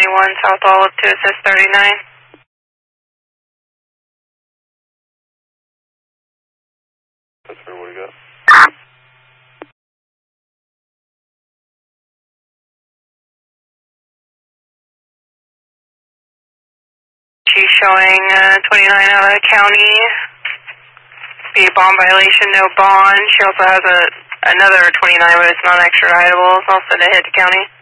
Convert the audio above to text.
21 South Olive to assist 39. That's fair, what do you got? She's showing 29 out of the county. Be a bond violation, no bond. She also has another 29, but it's not extraditable. It's also to hit the county.